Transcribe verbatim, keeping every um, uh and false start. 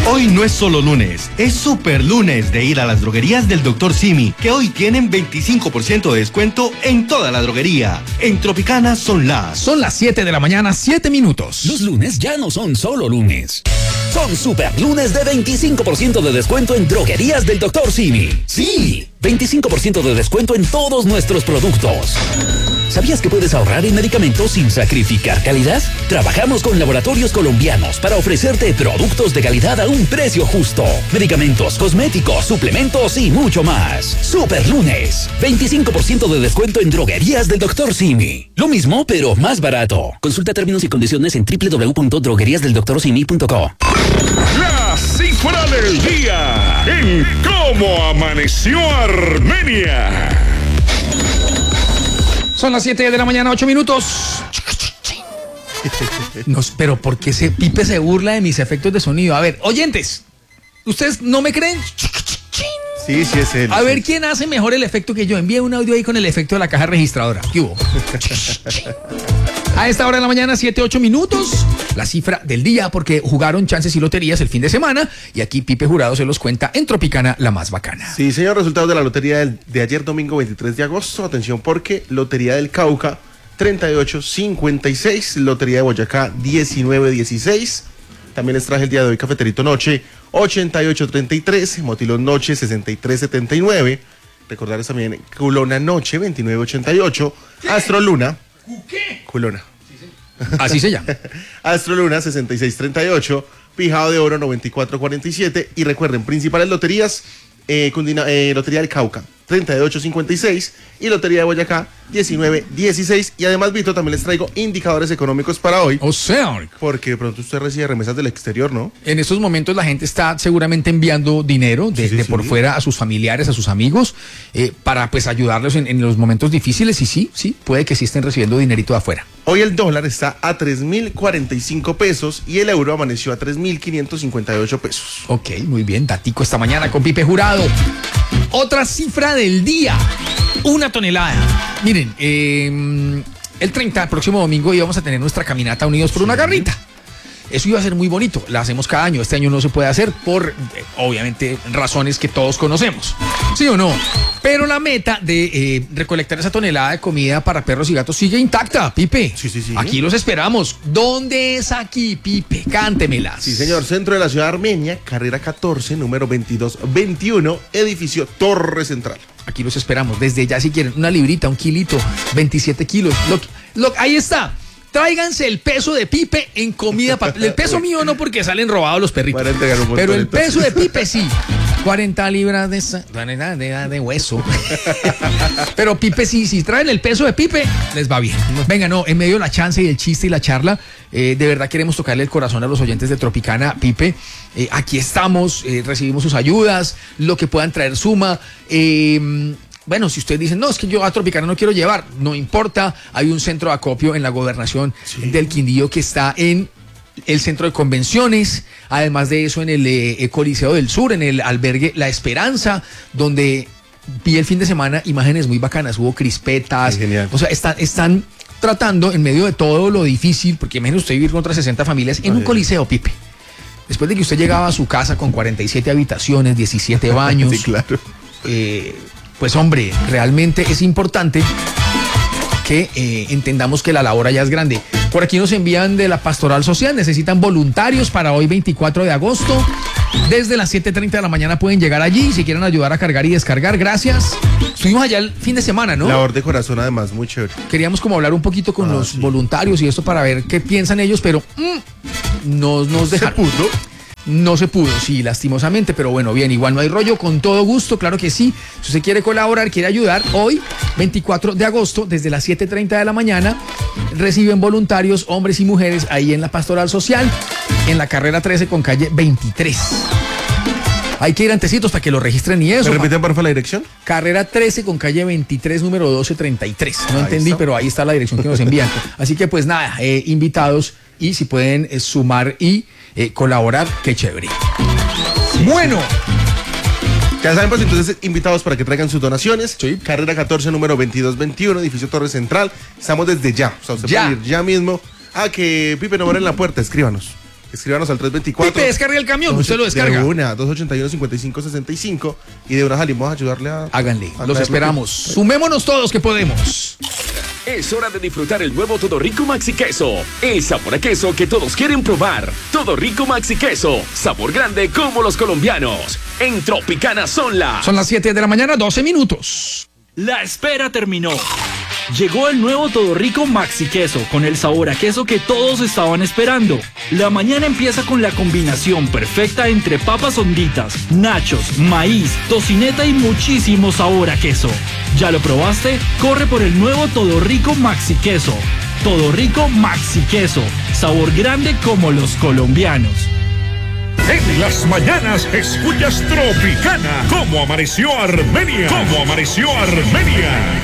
Hoy no es solo lunes, es super lunes de ir a las droguerías del doctor Simi, que hoy tienen veinticinco por ciento de descuento en toda la droguería. En Tropicana son las... Son las siete de la mañana, siete minutos. Los lunes ya no son solo lunes. Son super lunes de veinticinco por ciento de descuento en droguerías del doctor Simi. Sí, veinticinco por ciento de descuento en todos nuestros productos. ¿Sabías que puedes ahorrar en medicamentos sin sacrificar calidad? Trabajamos con laboratorios colombianos para ofrecerte productos de calidad a un precio justo. Medicamentos, cosméticos, suplementos y mucho más. Super lunes. veinticinco por ciento de descuento en droguerías del doctor Simi. Lo mismo, pero más barato. Consulta términos y condiciones en doble u doble u doble u punto droguerías del doctor simi punto co. La cifra del día en Cómo Amaneció Armenia. Son las siete de la mañana, ocho minutos. No, pero ¿por qué ese Pipe se burla de mis efectos de sonido? A ver, oyentes, ¿ustedes no me creen? Sí, sí es él. A ver, ¿quién hace mejor el efecto que yo? Envíe un audio ahí con el efecto de la caja registradora. ¿Qué hubo? A esta hora de la mañana, siete, ocho minutos, la cifra del día, porque jugaron chances y loterías el fin de semana, y aquí Pipe Jurado se los cuenta en Tropicana, la más bacana. Sí, señor, resultados de la lotería del, de ayer domingo veintitrés de agosto. Atención porque Lotería del Cauca treinta y ocho cincuenta y seis, Lotería de Boyacá diecinueve dieciséis. También les traje el día de hoy Cafeterito Noche ochenta y ocho treinta y tres, Motilón Noche sesenta y tres setenta y nueve. Recordarles también Culona Noche veintinueve ochenta y ocho, Astro Luna. ¿Qué? Culona. Así se llama. Astro Luna sesenta y seis treinta y ocho, Pijado de Oro noventa y cuatro cuarenta y siete. Y recuerden, principales loterías, eh, Cundina, eh, Lotería del Cauca treinta y ocho cincuenta y seis y Lotería de Boyacá diecinueve dieciséis. Y además, Vito, también les traigo indicadores económicos para hoy. O sea, porque de pronto usted recibe remesas del exterior, ¿no? En estos momentos la gente está seguramente enviando dinero de, sí, sí, de sí. por fuera a sus familiares, a sus amigos, eh, para pues ayudarlos en, en los momentos difíciles. Y sí, sí, puede que sí estén recibiendo dinerito de afuera. Hoy el dólar está a tres mil cuarenta y cinco pesos y el euro amaneció a tres mil quinientos cincuenta y ocho pesos. Ok, muy bien, datico esta mañana con Pipe Jurado. Otra cifra del día, una tonelada. Miren, eh, el treinta, el próximo domingo, íbamos a tener nuestra caminata Unidos por una Garrita. Eso iba a ser muy bonito, la hacemos cada año. Este año no se puede hacer por, eh, obviamente, razones que todos conocemos. ¿Sí o no? Pero la meta de eh, recolectar esa tonelada de comida para perros y gatos sigue intacta, Pipe. Sí, sí, sí. Aquí los esperamos. ¿Dónde es aquí, Pipe? Cántemelas. Sí, señor. Centro de la ciudad de Armenia, carrera catorce, número veintidós veintiuno, edificio Torre Central. Aquí los esperamos. Desde ya, si quieren, una librita, un kilito, veintisiete kilos. Lo, lo, ahí está. Tráiganse el peso de Pipe en comida. Pa- el peso mío no, porque salen robados los perritos. Pero el peso de Pipe sí. cuarenta libras de, sa- de, de hueso. Pero Pipe sí, si traen el peso de Pipe, les va bien. Venga, no, en medio de la chance y el chiste y la charla, eh, de verdad queremos tocarle el corazón a los oyentes de Tropicana. Pipe, eh, aquí estamos, eh, recibimos sus ayudas, lo que puedan traer suma. Eh, Bueno, si ustedes dicen, no, es que yo a Tropicana no quiero llevar, no importa, hay un centro de acopio en la gobernación sí. del Quindío que está en el centro de convenciones, además de eso en el eh, Coliseo del Sur, en el albergue La Esperanza, donde vi el fin de semana imágenes muy bacanas, hubo crispetas, o sea, están, están tratando en medio de todo lo difícil, porque imagínese usted vivir con otras sesenta familias en un coliseo, Pipe. Después de que usted llegaba a su casa con cuarenta y siete habitaciones, diecisiete baños, sí, claro. eh, pues hombre, realmente es importante que eh, entendamos que la labor allá es grande. Por aquí nos envían de la Pastoral Social, necesitan voluntarios para hoy veinticuatro de agosto. Desde las siete treinta de la mañana pueden llegar allí si quieren ayudar a cargar y descargar. Gracias. Estuvimos allá el fin de semana, ¿no? Labor de corazón, además, muy chévere. Queríamos como hablar un poquito con ah, los sí. voluntarios y esto para ver qué piensan ellos, pero mmm, no nos dejaron. ¿Se pudo? No se pudo, sí, lastimosamente, pero bueno, bien, igual no hay rollo, con todo gusto, claro que sí. Si usted quiere colaborar, quiere ayudar, hoy, veinticuatro de agosto, desde las siete treinta de la mañana, reciben voluntarios, hombres y mujeres, ahí en la Pastoral Social, en la carrera trece con calle veintitrés. Hay que ir antecitos para que lo registren y eso. ¿Me repiten, por favor, la dirección? Carrera trece con calle veintitrés, número doce treinta y tres. No ahí entendí, está. Pero ahí está la dirección que nos envían. Así que pues nada, eh, invitados, y si pueden eh, sumar y eh, colaborar, qué chévere. Sí, bueno. Ya saben, pues entonces invitados para que traigan sus donaciones. Sí. Carrera catorce, número veintidós veintiuno, edificio Torre Central. Estamos desde ya. O sea, usted ya. puede ir ya mismo a que Pipe no muere en la puerta. Escríbanos. Escríbanos al tres veinticuatro. Pipe, descarga el camión, usted lo descarga. De una, dos ochenta y uno, cincuenta y cinco sesenta y cinco. Y de una salimos a ayudarle a... Háganle, a los esperamos. Que... Sumémonos todos que podemos. Es hora de disfrutar el nuevo Todo Rico Maxi Queso. El sabor a queso que todos quieren probar. Todo Rico Maxi Queso. Sabor grande como los colombianos. En Tropicana son las... Son las siete de la mañana, doce minutos. La espera terminó. Llegó el nuevo Todo Rico Maxi Queso con el sabor a queso que todos estaban esperando. La mañana empieza con la combinación perfecta entre papas honditas, nachos, maíz, tocineta y muchísimo sabor a queso. ¿Ya lo probaste? Corre por el nuevo Todo Rico Maxi Queso. Todo Rico Maxi Queso. Sabor grande como los colombianos. En las mañanas escuchas Tropicana. ¿Cómo amaneció Armenia? ¿Cómo amaneció Armenia?